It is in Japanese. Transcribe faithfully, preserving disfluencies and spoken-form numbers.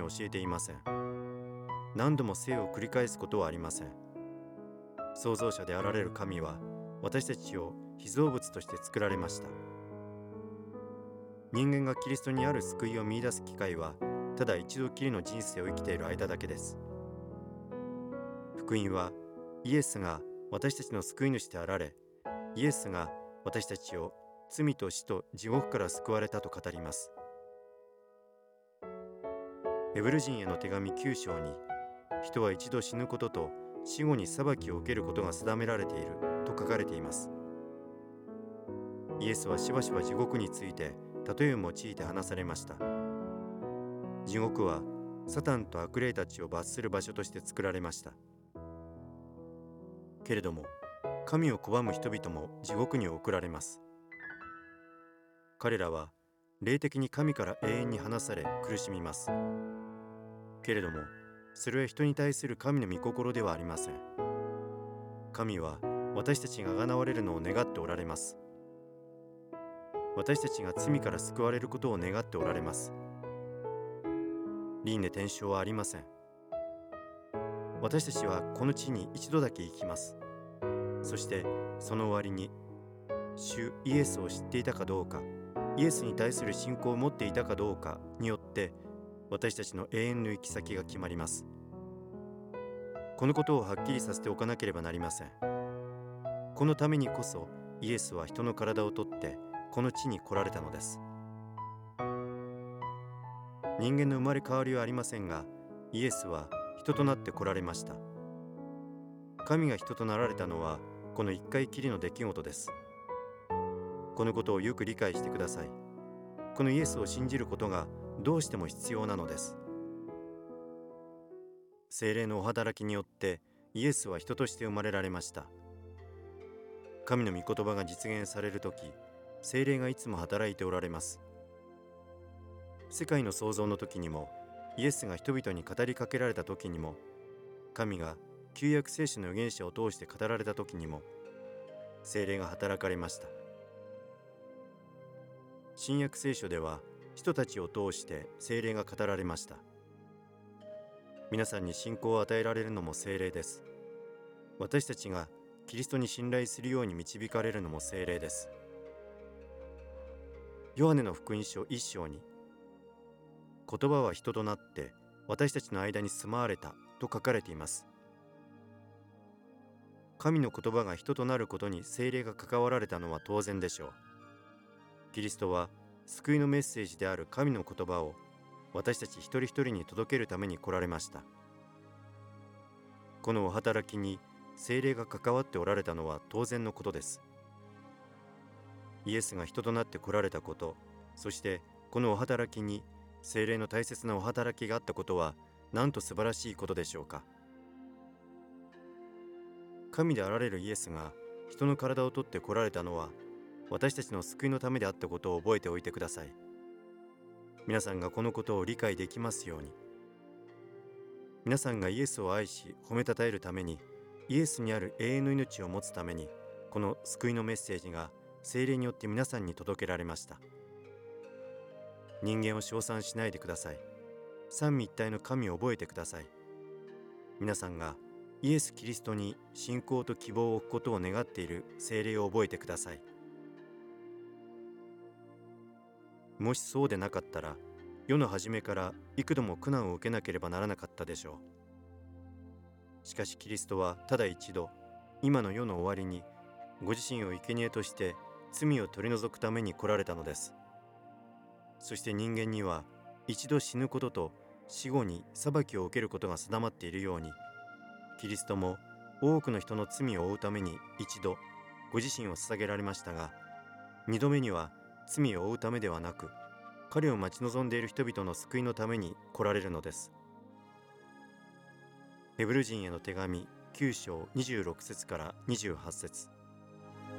教えていません。何度も生を繰り返すことはありません。創造者であられる神は私たちを被造物として作られました。人間がキリストにある救いを見出す機会はただ一度きりの人生を生きている間だけです。福音はイエスが私たちの救い主であられ、イエスが私たちを罪と死と地獄から救われたと語ります。ヘブル人への手紙きゅう章に、人は一度死ぬことと死後に裁きを受けることが定められていると書かれています。イエスはしばしば地獄について例えを用いて話されました。地獄はサタンと悪霊たちを罰する場所として作られました。けれども神を拒む人々も地獄に送られます。彼らは霊的に神から永遠に離され苦しみます。けれどもそれは人に対する神の御心ではありません。神は私たちが贖われるのを願っておられます。私たちが罪から救われることを願っておられます。輪廻転生はありません。私たちはこの地に一度だけ生きます。そしてその終わりに主イエスを知っていたかどうか、イエスに対する信仰を持っていたかどうかによって私たちの永遠の行き先が決まります。このことをはっきりさせておかなければなりません。このためにこそイエスは人の体をとってこの地に来られたのです。人間の生まれ変わりはありませんが、イエスは人となって来られました。神が人となられたのはこの一回きりの出来事です。このことをよく理解してください。このイエスを信じることがどうしても必要なのです。聖霊のお働きによってイエスは人として生まれられました。神の御言葉が実現されるとき、聖霊がいつも働いておられます。世界の創造の時にも、イエスが人々に語りかけられた時にも、神が旧約聖書の預言者を通して語られた時にも、聖霊が働かれました。新約聖書では人たちを通して聖霊が語られました。皆さんに信仰を与えられるのも聖霊です。私たちがキリストに信頼するように導かれるのも聖霊です。ヨハネの福音書一章に、言葉は人となって私たちの間に住まわれたと書かれています。神の言葉が人となることに聖霊が関わられたのは当然でしょう。キリストは救いのメッセージである神の言葉を私たち一人一人に届けるために来られました。このお働きに聖霊が関わっておられたのは当然のことです。イエスが人となって来られたこと、そしてこのお働きに聖霊の大切なお働きがあったことはなんと素晴らしいことでしょうか。神であられるイエスが人の体をとって来られたのは私たちの救いのためであったことを覚えておいてください。皆さんがこのことを理解できますように。皆さんがイエスを愛し褒めたたえるために、イエスにある永遠の命を持つために、この救いのメッセージが聖霊によって皆さんに届けられました。人間を称賛しないでください。三位一体の神を覚えてください。皆さんがイエス・キリストに信仰と希望を置くことを願っている聖霊を覚えてください。もしそうでなかったら、世の初めから幾度も苦難を受けなければならなかったでしょう。しかしキリストはただ一度、今の世の終わりにご自身を生贄として罪を取り除くために来られたのです。そして人間には一度死ぬことと死後に裁きを受けることが定まっているように、キリストも多くの人の罪を負うために一度ご自身を捧げられましたが、二度目には罪を負うためではなく、彼を待ち望んでいる人々の救いのために来られるのです。ヘブル人への手紙きゅう章にじゅうろく節からにじゅうはち節。